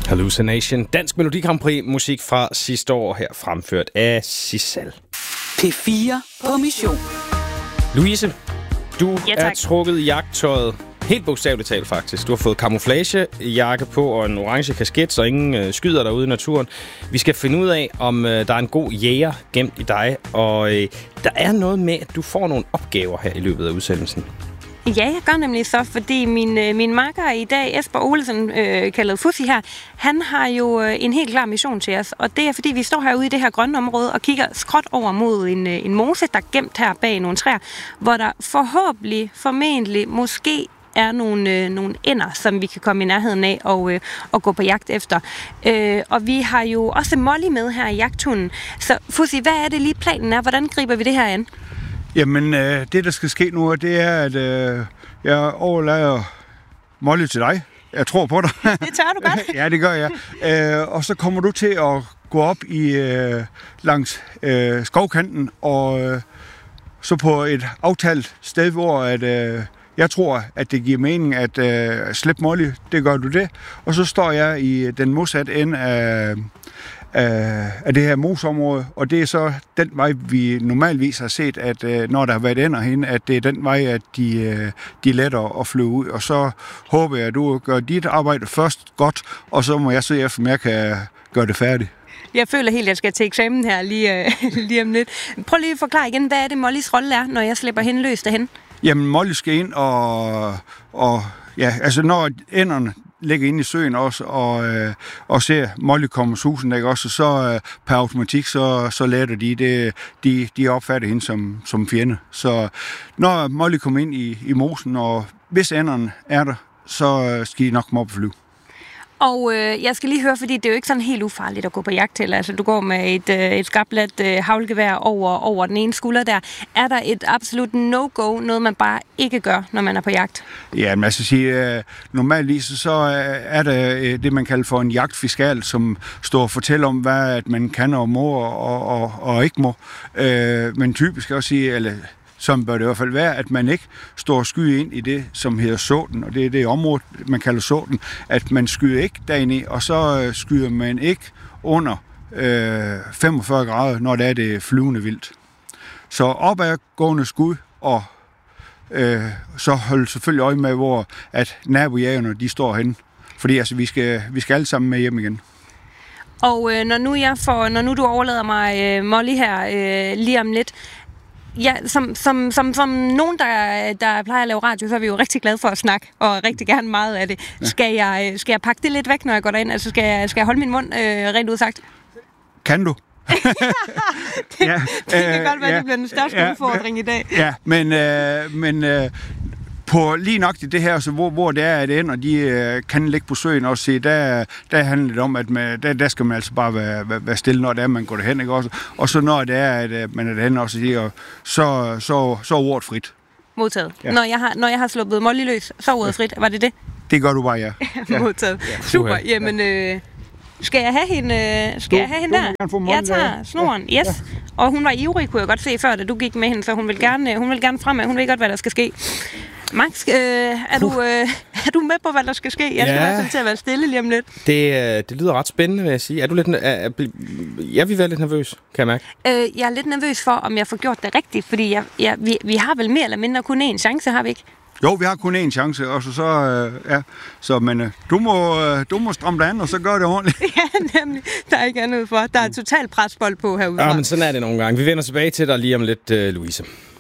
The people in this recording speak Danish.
Hallucination. Dansk Melodi Grand Prix musik fra sidste år her fremført af Sissal. P4 på mission. Louise, du er trukket i jagttøjet. Helt bogstaveligt talt faktisk. Du har fået camouflagejakke på og en orange kasket, så ingen skyder dig ude i naturen. Vi skal finde ud af, om der er en god jæger gemt i dig. Og der er noget med, at du får nogle opgaver her i løbet af udsendelsen. Ja, jeg gør nemlig så, fordi min makker i dag, Esper Olsen, kaldet Fussi her, han har jo en helt klar mission til os. Og det er, fordi vi står herude i det her grønne område og kigger skråt over mod en mose, der er gemt her bag nogle træer, hvor der formentlig, måske er nogle ænder, som vi kan komme i nærheden af og gå på jagt efter. Og vi har jo også Molly med her i jagthunden. Så Fussi, hvad er det lige planen er? Hvordan griber vi det her an? Jamen, det der skal ske nu, det er, at jeg overlader Molly til dig. Jeg tror på dig. Det tør du godt. Ja, det gør jeg. Og så kommer du til at gå op langs skovkanten, og så på et aftalt sted, hvor jeg tror, at det giver mening at slippe Molly. Det gør du det. Og så står jeg i den modsatte ende af det her mosområde, og det er så den vej, vi normalvis har set, at når der har været ender herinde, at det er den vej, at de er lettere at flyve ud. Og så håber jeg, at du gør dit arbejde først godt, og så må jeg se efter, om jeg kan gøre det færdigt. Jeg føler helt, at jeg skal til eksamen her lige om lidt. Prøv lige at forklare igen, hvad er det, Mollys rolle er, når jeg slipper hende løs derhen? Jamen, Molly skal ind og ja, altså når enderne ligger inde i søen også, og ser Molly komme susen, ikke også, så per automatik, så letter de opfatter hende som fjende. Så når Molly kommer ind i mosen, og hvis enderne er der, så skal de nok komme op og flyve. Og jeg skal lige høre, fordi det er jo ikke sådan helt ufarligt at gå på jagt til. Altså, du går med et skarpladt haglgevær over den ene skulder der. Er der et absolut no-go, noget man bare ikke gør, når man er på jagt? Ja, men altså normalt så er der det, man kalder for en jagtfiskal, som står og fortæller om, hvad at man kan og må og ikke må. Men typisk også sige, eller som bør det i hvert fald være, at man ikke står og skyder ind i det, som hedder såten, og det er det område, man kalder såten, at man skyder ikke derinde i, og så skyder man ikke under 45 grader, når det er det flyvende vildt. Så opadgående skud, og så holde selvfølgelig øje med, hvor at nabojægerne, de står henne. Fordi altså, vi skal alle sammen med hjem igen. Og når nu du overlader mig Molly her lige om lidt, ja, som nogen, der plejer at lave radio, så er vi jo rigtig glade for at snakke, og rigtig gerne meget af det. Ja. Skal jeg pakke det lidt væk, når jeg går derind? Altså, skal jeg holde min mund rent udsagt? Kan du? det kan godt være, det bliver den største udfordring i dag. Ja, men på lige nok det her, så hvor det er, at ender, de kan ligge på søen og se, der handler det om, at der skal man altså bare være stille, når det er, man går derhen, ikke også? Og så når det er, at man er derhen også, så er ordet frit. Modtaget. Ja. Når jeg har sluppet Molly løs, så er ordet frit. Var det det? Det gør du bare, ja. Modtaget. Ja. Super. Jamen, skal jeg have hende, der? Jeg tager snoren. Yes. Ja. Og hun var ivrig, kunne jeg godt se før, da du gik med hende, så hun vil gerne fremad. Hun ved godt, hvad der skal ske. Max, er du med på, hvad der skal ske? Jeg skal i hvert fald til at være stille lige om lidt. Det lyder ret spændende, vil jeg sige. Er du lidt... Jeg vil være lidt nervøs, kan jeg mærke. Jeg er lidt nervøs for, om jeg får gjort det rigtigt, fordi vi har vel mere eller mindre kun én chance, har vi ikke? Jo, vi har kun én chance, og men du må stramme dig an, og så gør det ordentligt. Ja, nemlig. Der er ikke andet for. Der er totalt presbold på herude. Ja, men sådan er det nogle gange. Vi vender tilbage til dig lige om lidt, Louise.